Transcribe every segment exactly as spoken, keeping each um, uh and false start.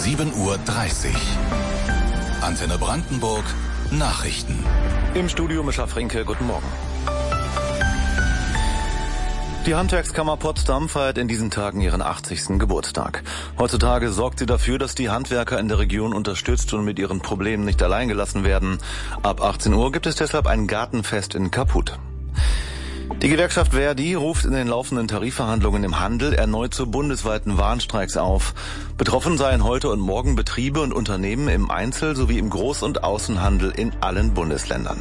sieben Uhr dreißig. Antenne Brandenburg Nachrichten. Im Studio Mischa Frinke, guten Morgen. Die Handwerkskammer Potsdam feiert in diesen Tagen ihren achtzigsten Geburtstag. Heutzutage sorgt sie dafür, dass die Handwerker in der Region unterstützt und mit ihren Problemen nicht allein gelassen werden. Ab achtzehn Uhr gibt es deshalb ein Gartenfest in Kaputt. Die Gewerkschaft Verdi ruft in den laufenden Tarifverhandlungen im Handel erneut zu bundesweiten Warnstreiks auf. Betroffen seien heute und morgen Betriebe und Unternehmen im Einzel- sowie im Groß- und Außenhandel in allen Bundesländern.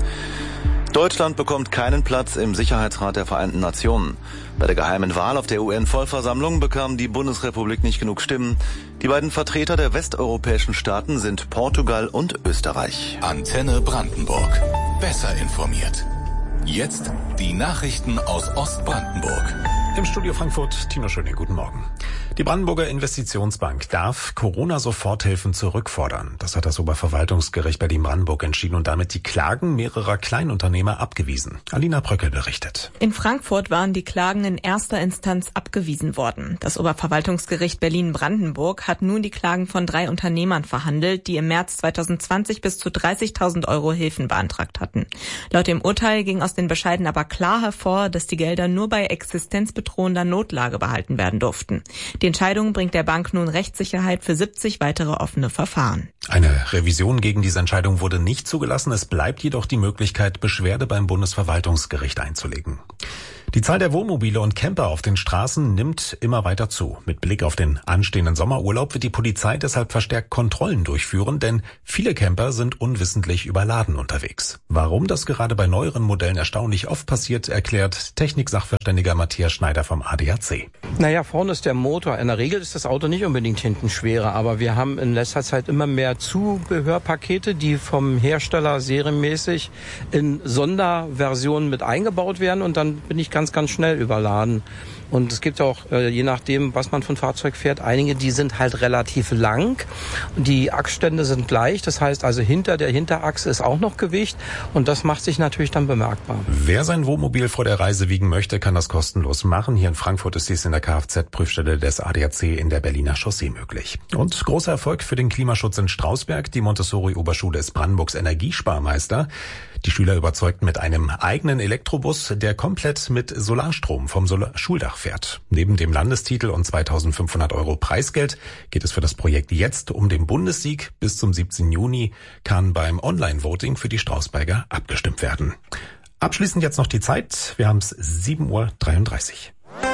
Deutschland bekommt keinen Platz im Sicherheitsrat der Vereinten Nationen. Bei der geheimen Wahl auf der U N-Vollversammlung bekam die Bundesrepublik nicht genug Stimmen. Die beiden Vertreter der westeuropäischen Staaten sind Portugal und Österreich. Antenne Brandenburg. Besser informiert. Jetzt die Nachrichten aus Ostbrandenburg. Im Studio Frankfurt, Tino Schöning, guten Morgen. Die Brandenburger Investitionsbank darf Corona-Soforthilfen zurückfordern. Das hat das Oberverwaltungsgericht Berlin-Brandenburg entschieden und damit die Klagen mehrerer Kleinunternehmer abgewiesen. Alina Bröckel berichtet. In Frankfurt waren die Klagen in erster Instanz abgewiesen worden. Das Oberverwaltungsgericht Berlin-Brandenburg hat nun die Klagen von drei Unternehmern verhandelt, die im März zweitausendzwanzig bis zu dreißigtausend Euro Hilfen beantragt hatten. Laut dem Urteil ging aus den Bescheiden aber klar hervor, dass die Gelder nur bei existenzbedrohender Notlage behalten werden durften. Die Entscheidung bringt der Bank nun Rechtssicherheit für siebzig weitere offene Verfahren. Eine Revision gegen diese Entscheidung wurde nicht zugelassen. Es bleibt jedoch die Möglichkeit, Beschwerde beim Bundesverwaltungsgericht einzulegen. Die Zahl der Wohnmobile und Camper auf den Straßen nimmt immer weiter zu. Mit Blick auf den anstehenden Sommerurlaub wird die Polizei deshalb verstärkt Kontrollen durchführen, denn viele Camper sind unwissentlich überladen unterwegs. Warum das gerade bei neueren Modellen erstaunlich oft passiert, erklärt Techniksachverständiger Matthias Schneider vom A D A C. Naja, vorne ist der Motor. In der Regel ist das Auto nicht unbedingt hinten schwerer, aber wir haben in letzter Zeit immer mehr Zubehörpakete, die vom Hersteller serienmäßig in Sonderversionen mit eingebaut werden und dann bin ich ganz, ganz schnell überladen. Und es gibt auch, je nachdem, was man für ein Fahrzeug fährt, einige, die sind halt relativ lang. Die Achsstände sind gleich, das heißt also hinter der Hinterachse ist auch noch Gewicht und das macht sich natürlich dann bemerkbar. Wer sein Wohnmobil vor der Reise wiegen möchte, kann das kostenlos machen. Hier in Frankfurt ist dies in der Kfz-Prüfstelle des A D A C in der Berliner Chaussee möglich. Und großer Erfolg für den Klimaschutz in Strausberg. Die Montessori-Oberschule ist Brandenburgs Energiesparmeister. Die Schüler überzeugten mit einem eigenen Elektrobus, der komplett mit Solarstrom vom Solar- Schuldach fährt. Neben dem Landestitel und zweitausendfünfhundert Euro Preisgeld geht es für das Projekt jetzt um den Bundessieg. Bis zum siebzehnten Juni kann beim Online-Voting für die Strausberger abgestimmt werden. Abschließend jetzt noch die Zeit. Wir haben es sieben Uhr dreiunddreißig.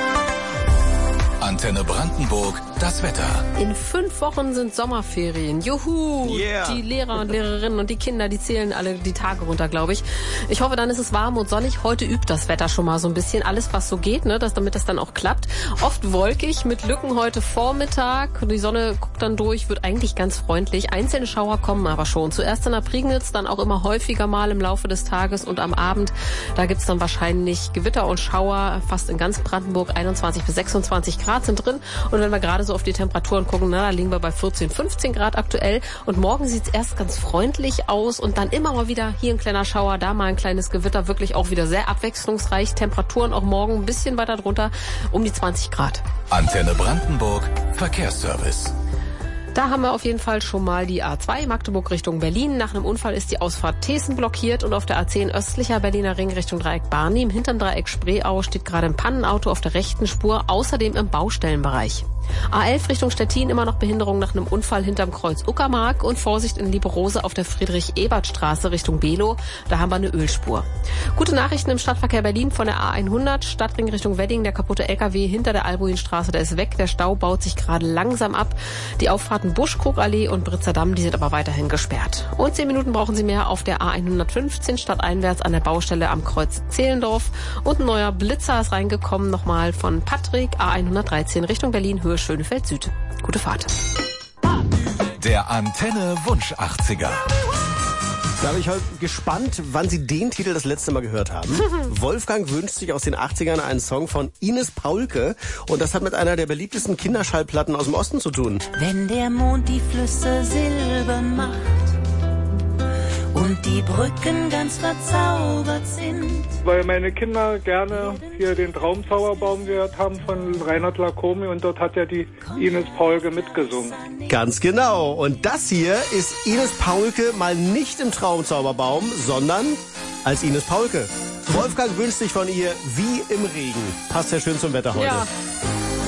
Antenne Brandenburg, das Wetter. In fünf Wochen sind Sommerferien. Juhu! Yeah. Die Lehrer und Lehrerinnen und die Kinder, die zählen alle die Tage runter, glaube ich. Ich hoffe, dann ist es warm und sonnig. Heute übt das Wetter schon mal so ein bisschen. Alles, was so geht, ne, dass, damit das dann auch klappt. Oft wolkig, mit Lücken heute Vormittag. Die Sonne guckt dann durch, wird eigentlich ganz freundlich. Einzelne Schauer kommen aber schon. Zuerst in der Prignitz, dann auch immer häufiger mal im Laufe des Tages und am Abend. Da gibt's dann wahrscheinlich Gewitter und Schauer. Fast in ganz Brandenburg einundzwanzig bis sechsundzwanzig Grad sind drin. Und wenn wir gerade so auf die Temperaturen gucken, na, da liegen wir bei vierzehn, fünfzehn Grad aktuell. Und morgen sieht's erst ganz freundlich aus und dann immer mal wieder hier ein kleiner Schauer, da mal ein kleines Gewitter. Wirklich auch wieder sehr abwechslungsreich. Temperaturen auch morgen ein bisschen weiter drunter, um die zwanzig Grad. Antenne Brandenburg, Verkehrsservice. Da haben wir auf jeden Fall schon mal die A zwei Magdeburg Richtung Berlin. Nach einem Unfall ist die Ausfahrt Thesen blockiert und auf der A zehn östlicher Berliner Ring Richtung Dreieck Barni. Im hinteren Dreieck Spreeau steht gerade ein Pannenauto auf der rechten Spur, außerdem im Baustellenbereich. A elf Richtung Stettin, immer noch Behinderung nach einem Unfall hinterm Kreuz Uckermark und Vorsicht in Lieberose auf der Friedrich-Ebert-Straße Richtung Below. Da haben wir eine Ölspur. Gute Nachrichten im Stadtverkehr Berlin von der A hundert, Stadtring Richtung Wedding. Der kaputte L K W hinter der Albuinstraße, der ist weg. Der Stau baut sich gerade langsam ab. Die Auffahrten Buschkrugallee und Britzer-Damm, die sind aber weiterhin gesperrt. Und zehn Minuten brauchen Sie mehr auf der A hundertfünfzehn stadteinwärts an der Baustelle am Kreuz Zehlendorf. Und ein neuer Blitzer ist reingekommen, nochmal von Patrick, A hundertdreizehn Richtung Berlin, Höhe Schönefeld Süd. Gute Fahrt. Der Antenne Wunsch achtziger. Da bin ich heute gespannt, wann Sie den Titel das letzte Mal gehört haben. Wolfgang wünscht sich aus den achtzigern einen Song von Ines Paulke und das hat mit einer der beliebtesten Kinderschallplatten aus dem Osten zu tun. Wenn der Mond die Flüsse silbern macht und die Brücken ganz verzaubert sind. Weil meine Kinder gerne hier den Traumzauberbaum gehört haben von Reinhard Lacomi und dort hat ja die Ines Paulke mitgesungen. Ganz genau. Und das hier ist Ines Paulke mal nicht im Traumzauberbaum, sondern als Ines Paulke. Wolfgang wünscht sich von ihr wie im Regen. Passt ja schön zum Wetter heute. Ja.